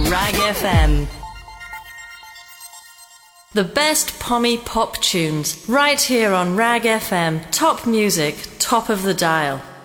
Rag FM. The best pommy pop tunes, right here on Rag FM. Top music, top of the dial.